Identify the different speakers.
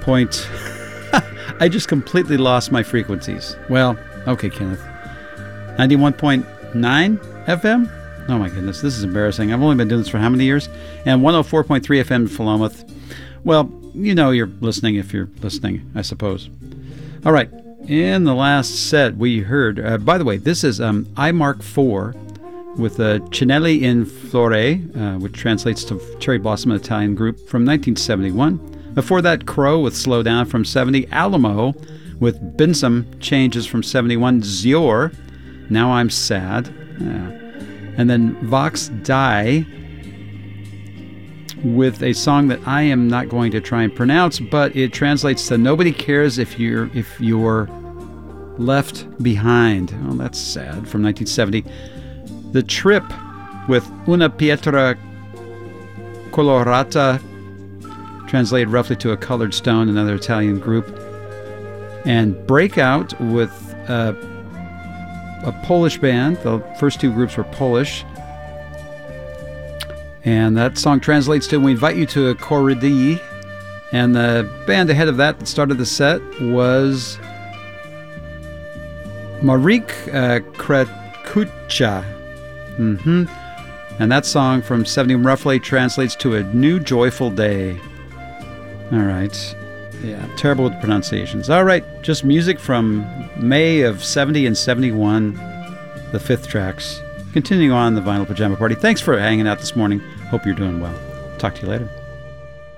Speaker 1: point. I just completely lost my frequencies. Well, okay, Kenneth. 91.9 FM? Oh my goodness, this is embarrassing. I've only been doing this for how many years? And 104.3 FM in Philomath. Well, you know you're listening if you're listening, I suppose. All right, in the last set we heard, by the way, this is I Mark IV with Cinelli in Flore, which translates to Cherry Blossom, an Italian group, from 1971. Before that, Crow with Slow Down from 70, Alamo with Binsum Changes from 71, Zior, Now I'm Sad, and then Vox Die with a song that I am not going to try and pronounce, but it translates to Nobody Cares If You're Left Behind. Oh, that's sad, from 1970. The Trip with Una Pietra Colorata, translated roughly to A Colored Stone, another Italian group. And Breakout with a Polish band. The first two groups were Polish. And that song translates to We Invite You to a Koridi. And the band ahead of that started the set was Marik Krekucha. And that song from 70 roughly translates to A New Joyful Day. All right. Yeah, terrible with pronunciations. All right, just music from May of 70 and 71, the fifth tracks. Continuing on the Vinyl Pajama Party. Thanks for hanging out this morning. Hope you're doing well. Talk to you later.